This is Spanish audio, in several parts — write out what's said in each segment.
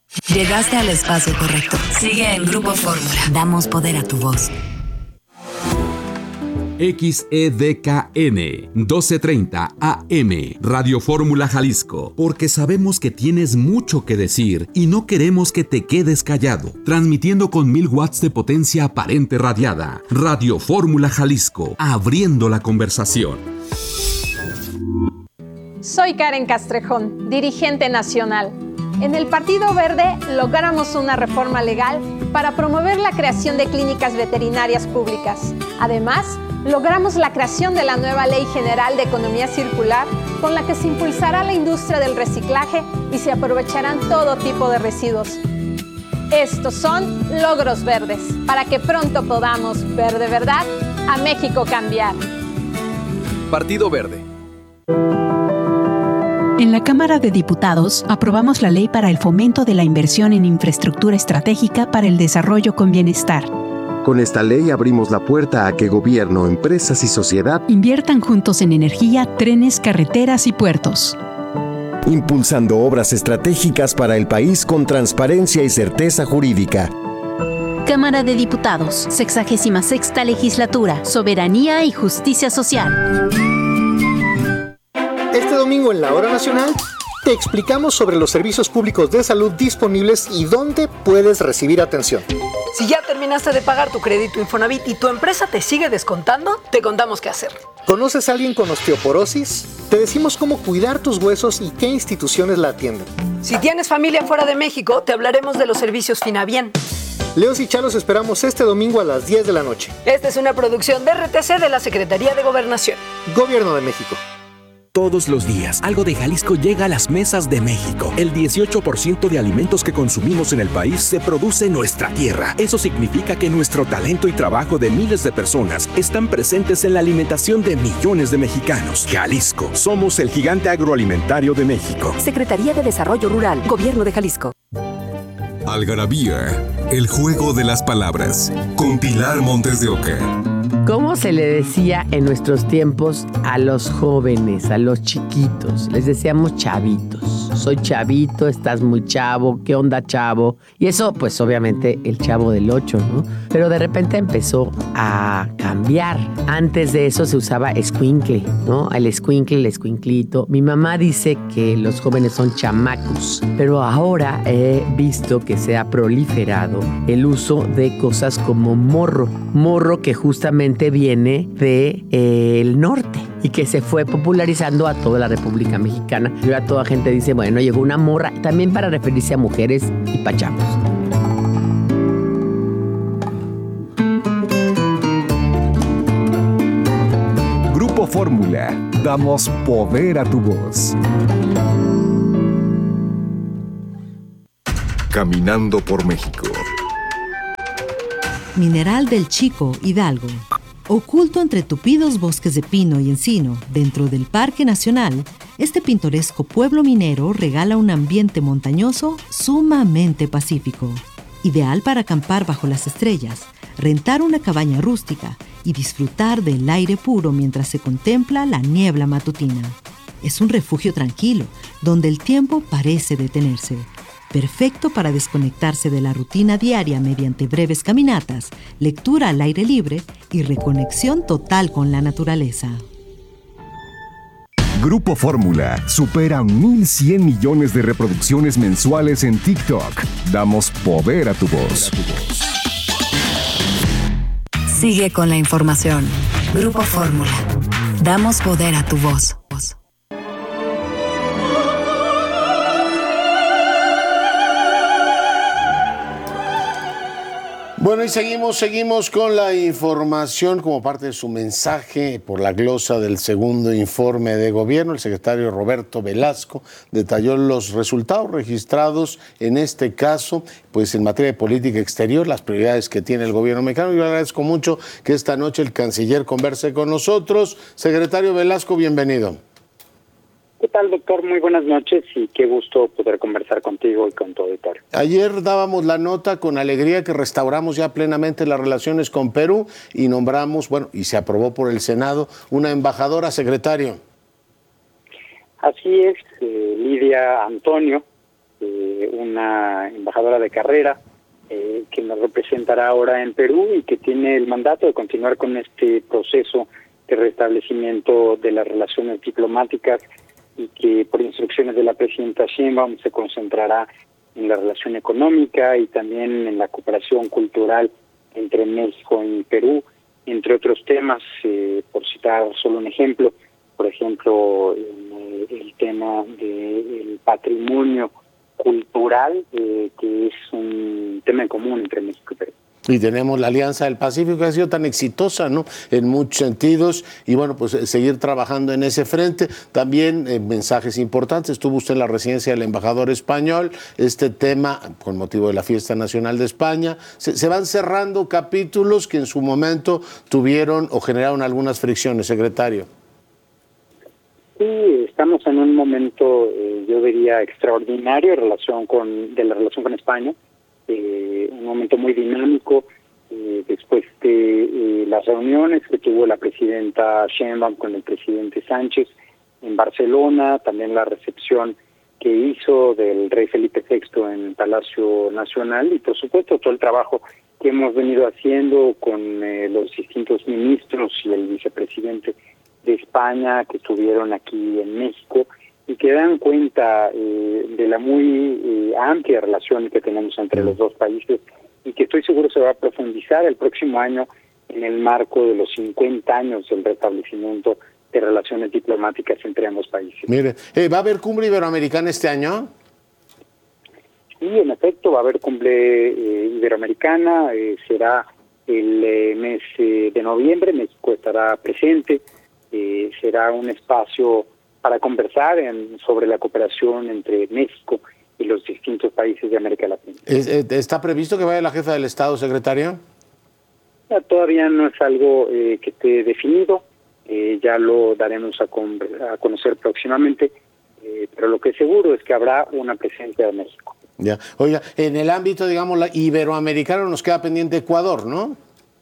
Llegaste al espacio correcto. Sigue en Grupo Fórmula. Damos poder a tu voz. XEDKN 1230 AM Radio Fórmula Jalisco, porque sabemos que tienes mucho que decir y no queremos que te quedes callado. Transmitiendo con 1000 watts de potencia aparente radiada. Radio Fórmula Jalisco, abriendo la conversación. Soy Karen Castrejón, dirigente nacional. En el Partido Verde logramos una reforma legal para promover la creación de clínicas veterinarias públicas. Además, logramos la creación de la nueva Ley General de Economía Circular, con la que se impulsará la industria del reciclaje y se aprovecharán todo tipo de residuos. Estos son logros verdes, para que pronto podamos ver de verdad a México cambiar. Partido Verde. En la Cámara de Diputados aprobamos la Ley para el Fomento de la Inversión en Infraestructura Estratégica para el Desarrollo con Bienestar. Con esta ley abrimos la puerta a que gobierno, empresas y sociedad inviertan juntos en energía, trenes, carreteras y puertos. Impulsando obras estratégicas para el país con transparencia y certeza jurídica. Cámara de Diputados, 66ª Legislatura, Soberanía y Justicia Social. Este domingo en la Hora Nacional te explicamos sobre los servicios públicos de salud disponibles y dónde puedes recibir atención. Si ya terminaste de pagar tu crédito Infonavit y tu empresa te sigue descontando, te contamos qué hacer. ¿Conoces a alguien con osteoporosis? Te decimos cómo cuidar tus huesos y qué instituciones la atienden. Si tienes familia fuera de México, te hablaremos de los servicios Finabien. Leos y Chalos esperamos este domingo a las 10 de la noche. Esta es una producción de RTC de la Secretaría de Gobernación. Gobierno de México. Todos los días, algo de Jalisco llega a las mesas de México. El 18% de alimentos que consumimos en el país se produce en nuestra tierra. Eso significa que nuestro talento y trabajo de miles de personas están presentes en la alimentación de millones de mexicanos. Jalisco, somos el gigante agroalimentario de México. Secretaría de Desarrollo Rural, Gobierno de Jalisco. Algarabía, el juego de las palabras, con Pilar Montes de Oca. ¿Cómo se le decía en nuestros tiempos a los jóvenes, a los chiquitos? Les decíamos chavitos. Soy chavito, estás muy chavo, ¿qué onda, chavo? Y eso, pues obviamente el Chavo del 8, ¿no? Pero de repente empezó a cambiar. Antes de eso se usaba escuincle, ¿no? El escuincle, el escuinclito. Mi mamá dice que los jóvenes son chamacos, pero ahora he visto que se ha proliferado el uso de cosas como morro. Morro que justamente viene del norte y que se fue popularizando a toda la República Mexicana. Y ahora toda gente dice, bueno, llegó una morra, también para referirse a mujeres y pachamos. Grupo Fórmula, damos poder a tu voz. Caminando por México. Mineral del Chico, Hidalgo. Oculto entre tupidos bosques de pino y encino, dentro del Parque Nacional, este pintoresco pueblo minero regala un ambiente montañoso sumamente pacífico. Ideal para acampar bajo las estrellas, rentar una cabaña rústica y disfrutar del aire puro mientras se contempla la niebla matutina. Es un refugio tranquilo, donde el tiempo parece detenerse. Perfecto para desconectarse de la rutina diaria mediante breves caminatas, lectura al aire libre y reconexión total con la naturaleza. Grupo Fórmula supera 1,100 millones de reproducciones mensuales en TikTok. Damos poder a tu voz. Sigue con la información. Grupo Fórmula. Damos poder a tu voz. Bueno, y seguimos con la información como parte de su mensaje por la glosa del segundo informe de gobierno. El secretario Roberto Velasco detalló los resultados registrados en este caso, pues en materia de política exterior, las prioridades que tiene el gobierno mexicano. Yo agradezco mucho que esta noche el canciller converse con nosotros. Secretario Velasco, bienvenido. ¿Qué tal, doctor? Muy buenas noches y qué gusto poder conversar contigo y con tu auditorio. Ayer dábamos la nota con alegría que restauramos ya plenamente las relaciones con Perú y nombramos, y se aprobó por el Senado, una embajadora, secretario. Así es, Lidia Antonio, un una embajadora de carrera que nos representará ahora en Perú y que tiene el mandato de continuar con este proceso de restablecimiento de las relaciones diplomáticas y que por instrucciones de la presidenta Sheinbaum se concentrará en la relación económica y también en la cooperación cultural entre México y Perú, entre otros temas, por citar solo un ejemplo, por ejemplo, el tema del patrimonio cultural, que es un tema en común entre México y Perú. Y tenemos la Alianza del Pacífico, que ha sido tan exitosa, ¿no?, en muchos sentidos, y bueno, pues seguir trabajando en ese frente. También mensajes importantes, estuvo usted en la residencia del embajador español, este tema con motivo de la Fiesta Nacional de España. Se van cerrando capítulos que en su momento tuvieron o generaron algunas fricciones, secretario. Sí, estamos en un momento, yo diría, extraordinario de la relación con España, un momento muy dinámico, después de las reuniones que tuvo la presidenta Sheinbaum con el presidente Sánchez en Barcelona, también la recepción que hizo del rey Felipe VI en Palacio Nacional y por supuesto todo el trabajo que hemos venido haciendo con los distintos ministros y el vicepresidente de España que estuvieron aquí en México y que dan cuenta de la muy amplia relación que tenemos entre los dos países y que estoy seguro se va a profundizar el próximo año en el marco de los 50 años del restablecimiento de relaciones diplomáticas entre ambos países. Mire, ¿va a haber cumbre iberoamericana este año? Sí, en efecto, va a haber cumbre iberoamericana, será el mes de noviembre, México estará presente. Será un espacio para conversar sobre la cooperación entre México y los distintos países de América Latina. ¿Está previsto que vaya la jefa del Estado, secretario? Todavía no es algo que esté definido, ya lo daremos a conocer próximamente, pero lo que es seguro es que habrá una presencia de México. Ya. Oiga, en el ámbito, digamos, iberoamericano nos queda pendiente Ecuador, ¿no?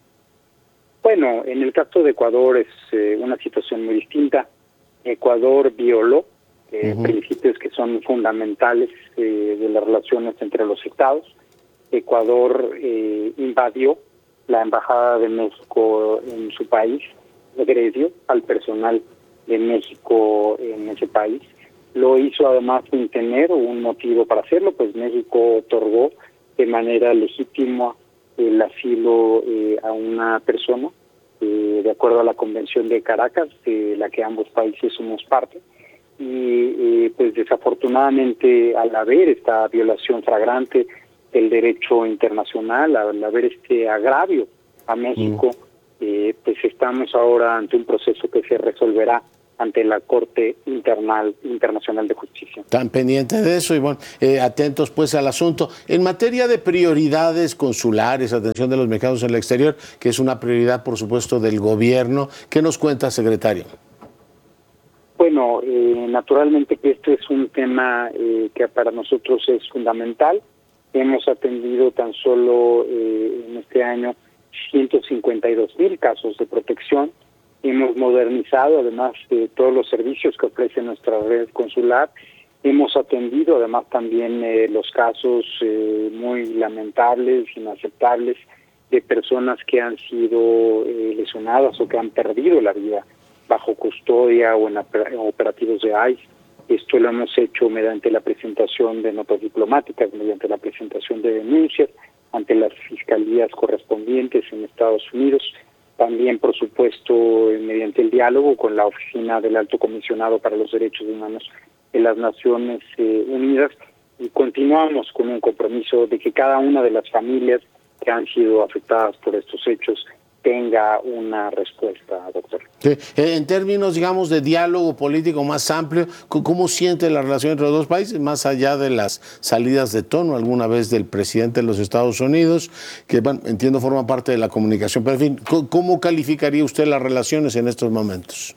Bueno, en el caso de Ecuador es una situación muy distinta. Ecuador violó principios que son fundamentales de las relaciones entre los estados. Ecuador invadió la embajada de México en su país, agredió al personal de México en ese país. Lo hizo además sin tener un motivo para hacerlo, pues México otorgó de manera legítima el asilo a una persona, de acuerdo a la Convención de Caracas, de la que ambos países somos parte, y pues desafortunadamente al haber esta violación flagrante del derecho internacional, al haber este agravio a México, pues estamos ahora ante un proceso que se resolverá ante la Corte Internacional de Justicia. Están pendientes de eso y bueno, atentos pues al asunto. En materia de prioridades consulares, atención de los mexicanos en el exterior, que es una prioridad por supuesto del gobierno, ¿qué nos cuenta, secretario? Bueno, naturalmente que este es un tema que para nosotros es fundamental. Hemos atendido tan solo en este año 152,000 casos de protección. Hemos modernizado además todos los servicios que ofrece nuestra red consular. Hemos atendido además también los casos muy lamentables, inaceptables, de personas que han sido lesionadas o que han perdido la vida bajo custodia o en operativos de ICE. Esto lo hemos hecho mediante la presentación de notas diplomáticas, mediante la presentación de denuncias ante las fiscalías correspondientes en Estados Unidos. También, por supuesto, mediante el diálogo con la Oficina del Alto Comisionado para los Derechos Humanos de las Naciones Unidas, y continuamos con un compromiso de que cada una de las familias que han sido afectadas por estos hechos tenga una respuesta, doctor. Sí. En términos, digamos, de diálogo político más amplio, ¿cómo siente la relación entre los dos países, más allá de las salidas de tono alguna vez del presidente de los Estados Unidos, que bueno, entiendo forma parte de la comunicación, pero en fin, ¿cómo calificaría usted las relaciones en estos momentos?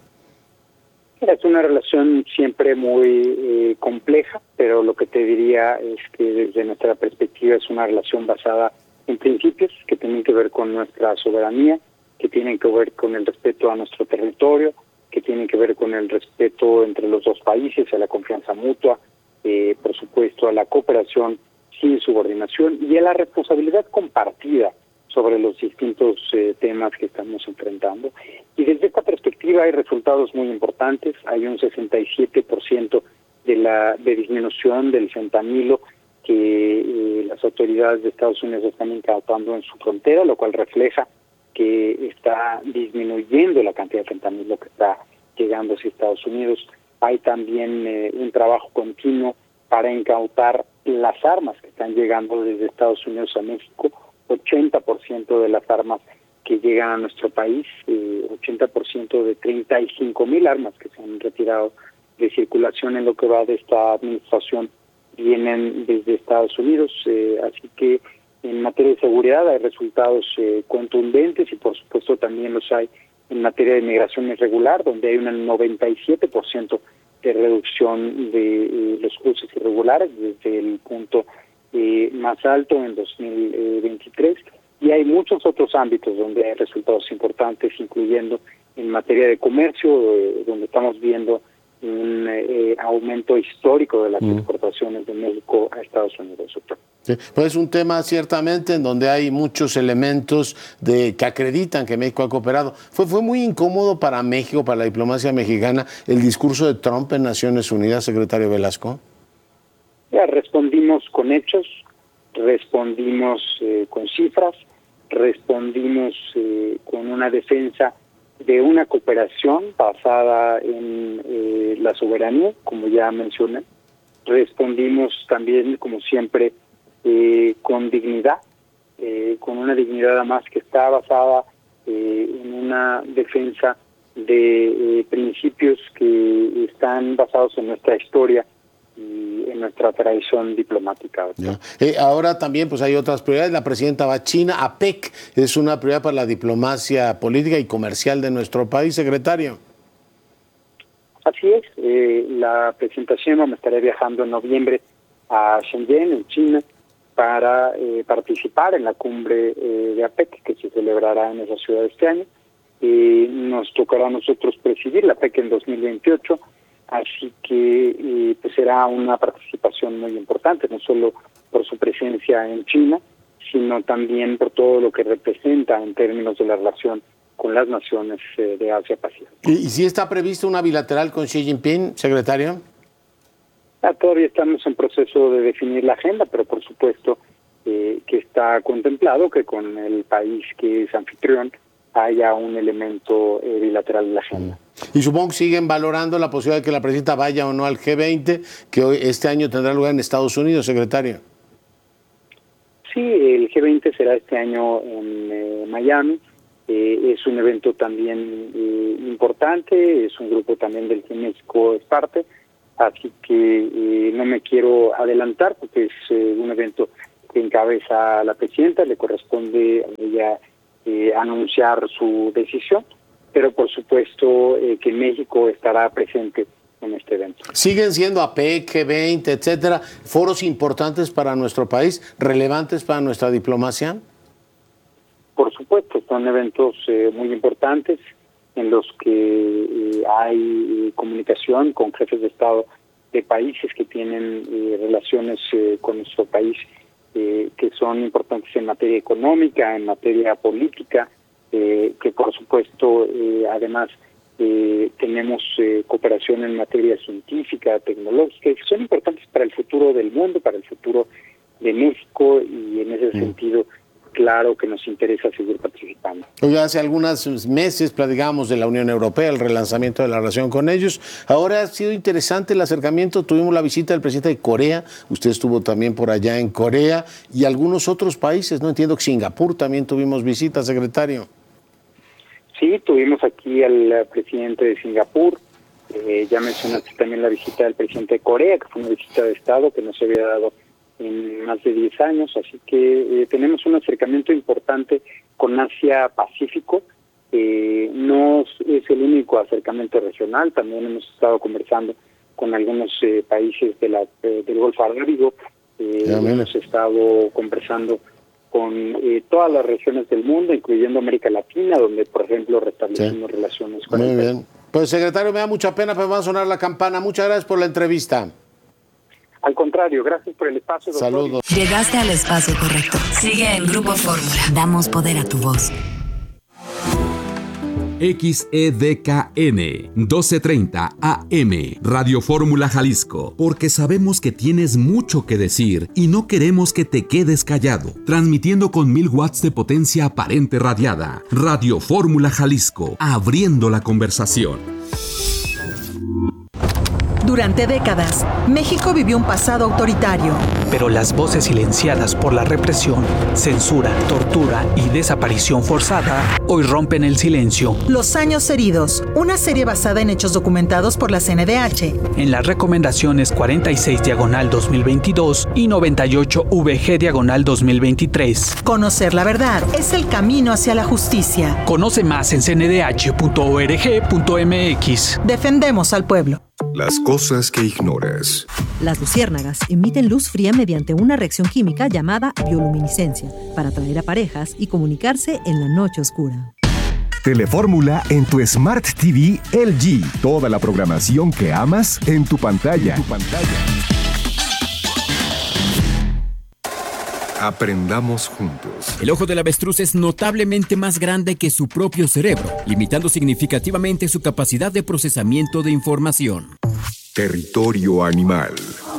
Es una relación siempre muy compleja, pero lo que te diría es que desde nuestra perspectiva es una relación basada en principios que tienen que ver con nuestra soberanía, que tienen que ver con el respeto a nuestro territorio, que tienen que ver con el respeto entre los dos países, a la confianza mutua, por supuesto a la cooperación sin subordinación y a la responsabilidad compartida sobre los distintos temas que estamos enfrentando. Y desde esta perspectiva hay resultados muy importantes. Hay un 67% de disminución del fentanilo que las autoridades de Estados Unidos están incautando en su frontera, lo cual refleja que está disminuyendo la cantidad de fentanilo que está llegando hacia Estados Unidos. Hay también un trabajo continuo para incautar las armas que están llegando desde Estados Unidos a México. 80% de las armas que llegan a nuestro país, 80% de 35,000 armas que se han retirado de circulación en lo que va de esta administración vienen desde Estados Unidos. Así que en materia de seguridad hay resultados contundentes y por supuesto también los hay en materia de migración irregular, donde hay un 97% de reducción de los cruces irregulares desde el punto más alto en 2023, y hay muchos otros ámbitos donde hay resultados importantes, incluyendo en materia de comercio, donde estamos viendo un aumento histórico de las exportaciones de México a Estados Unidos. Sí, pues es un tema ciertamente en donde hay muchos elementos que acreditan que México ha cooperado. Fue muy incómodo para México, para la diplomacia mexicana, el discurso de Trump en Naciones Unidas, secretario Velasco. Ya respondimos con hechos, respondimos con cifras, respondimos con una defensa de una cooperación basada en la soberanía, como ya mencioné. Respondimos también, como siempre, con dignidad, con una dignidad además que está basada en una defensa de principios que están basados en nuestra historia y en nuestra tradición diplomática. Ahora también pues hay otras prioridades. La presidenta va a China. APEC es una prioridad para la diplomacia política y comercial de nuestro país, secretario. Así es. La presidenta Sheinbaum estaría viajando en noviembre a Shenzhen, en China, para participar en la cumbre de APEC que se celebrará en esa ciudad este año. Nos tocará a nosotros presidir la APEC en 2028. Así que pues será una participación muy importante, no solo por su presencia en China, sino también por todo lo que representa en términos de la relación con las naciones de Asia-Pacífico. ¿Y si está prevista una bilateral con Xi Jinping, secretario? Todavía estamos en proceso de definir la agenda, pero por supuesto que está contemplado que con el país que es anfitrión haya un elemento bilateral en la agenda. Y supongo que siguen valorando la posibilidad de que la presidenta vaya o no al G20, que hoy este año tendrá lugar en Estados Unidos, secretario. Sí, el G20 será este año en Miami. Es un evento también importante, es un grupo también del que México es parte, así que no me quiero adelantar porque es un evento que encabeza la presidenta, le corresponde a ella anunciar su decisión, pero por supuesto que México estará presente en este evento. ¿Siguen siendo APEC, G20, etcétera, foros importantes para nuestro país, relevantes para nuestra diplomacia? Por supuesto, son eventos muy importantes en los que hay comunicación con jefes de Estado de países que tienen relaciones con nuestro país que son importantes en materia económica, en materia política, que por supuesto además tenemos cooperación en materia científica, tecnológica, que son importantes para el futuro del mundo, para el futuro de México, y en ese sentido claro que nos interesa seguir participando. Hoy hace algunos meses platicábamos de la Unión Europea, el relanzamiento de la relación con ellos. Ahora ha sido interesante el acercamiento. Tuvimos la visita del presidente de Corea. Usted estuvo también por allá en Corea y algunos otros países. No entiendo que Singapur también tuvimos visita, secretario. Sí, tuvimos aquí al presidente de Singapur. Ya mencionaste también la visita del presidente de Corea, que fue una visita de Estado que no se había dado en más de 10 años, así que tenemos un acercamiento importante con Asia-Pacífico. No es el único acercamiento regional, también hemos estado conversando con algunos países del Golfo Arábigo, hemos estado conversando con todas las regiones del mundo, incluyendo América Latina, donde, por ejemplo, restablecimos relaciones con Muy bien. Pues, secretario, me da mucha pena, pero va a sonar la campana. Muchas gracias por la entrevista. Al contrario, gracias por el espacio, doctor. Saludos. Llegaste al espacio correcto. Sigue en Grupo Fórmula. Damos poder a tu voz. XEDKN 1230 AM Radio Fórmula Jalisco, porque sabemos que tienes mucho que decir y no queremos que te quedes callado. Transmitiendo con 1000 watts de potencia aparente radiada. Radio Fórmula Jalisco, abriendo la conversación. Durante décadas, México vivió un pasado autoritario. Pero las voces silenciadas por la represión, censura, tortura y desaparición forzada hoy rompen el silencio. Los años heridos, una serie basada en hechos documentados por la CNDH. En las recomendaciones 46/2022 y 98VG/2023. Conocer la verdad es el camino hacia la justicia. Conoce más en cndh.org.mx. Defendemos al pueblo. Las cosas que ignoras. Las luciérnagas emiten luz fría mediante una reacción química llamada bioluminiscencia para atraer a parejas y comunicarse en la noche oscura. Telefórmula en tu Smart TV LG. Toda la programación que amas en tu pantalla. Aprendamos juntos. El ojo del avestruz es notablemente más grande que su propio cerebro, limitando significativamente su capacidad de procesamiento de información. Territorio animal.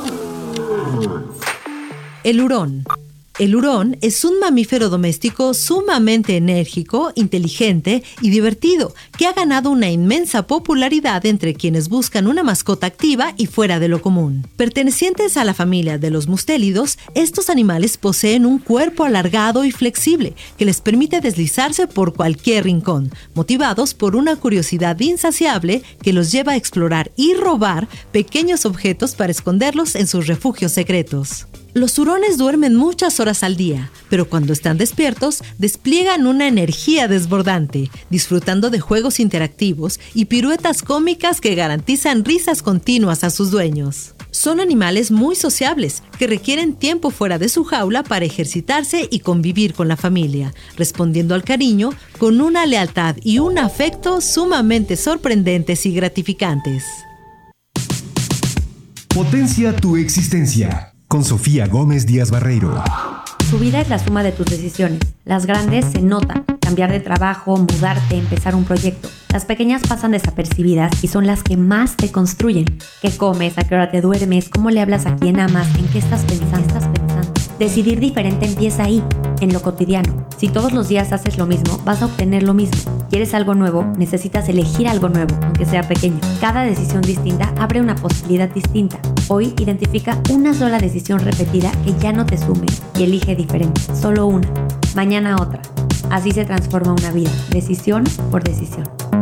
El hurón. El hurón es un mamífero doméstico sumamente enérgico, inteligente y divertido, que ha ganado una inmensa popularidad entre quienes buscan una mascota activa y fuera de lo común. Pertenecientes a la familia de los mustélidos, estos animales poseen un cuerpo alargado y flexible que les permite deslizarse por cualquier rincón, motivados por una curiosidad insaciable que los lleva a explorar y robar pequeños objetos para esconderlos en sus refugios secretos. Los hurones duermen muchas horas al día, pero cuando están despiertos, despliegan una energía desbordante, disfrutando de juegos interactivos y piruetas cómicas que garantizan risas continuas a sus dueños. Son animales muy sociables, que requieren tiempo fuera de su jaula para ejercitarse y convivir con la familia, respondiendo al cariño con una lealtad y un afecto sumamente sorprendentes y gratificantes. Potencia tu existencia. Con Sofía Gómez Díaz Barreiro. Tu vida es la suma de tus decisiones. Las grandes se notan. Cambiar de trabajo, mudarte, empezar un proyecto. Las pequeñas pasan desapercibidas y son las que más te construyen. ¿Qué comes? ¿A qué hora te duermes? ¿Cómo le hablas a quién amas? ¿En qué estás pensando? Decidir diferente empieza ahí, en lo cotidiano. Si todos los días haces lo mismo, vas a obtener lo mismo. ¿Quieres algo nuevo? Necesitas elegir algo nuevo, aunque sea pequeño. Cada decisión distinta abre una posibilidad distinta. Hoy identifica una sola decisión repetida que ya no te sume y elige diferente, solo una. Mañana otra. Así se transforma una vida, decisión por decisión.